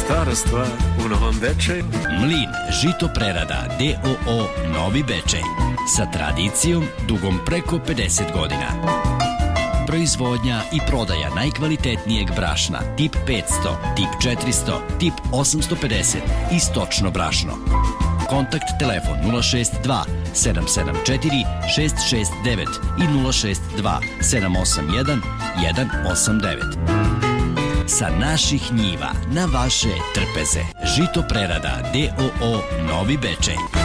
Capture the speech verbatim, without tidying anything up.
stara stvar u Novom Bečeju. Mlin žito prerada D O O Novi Bečej. Sa tradicijom dugom preko pedeset godina. Proizvodnja i prodaja najkvalitetnijeg brašna tip petsto, tip četiristo, tip osamsto pedeset i stočno brašno. Kontakt telefon nula šest dva sedam sedam četiri šest šest devet i nula šest dva sedam osam jedan jedan osam devet. Sa naših njiva na vaše trpeze. Žito prerada D O O Novi Bečej.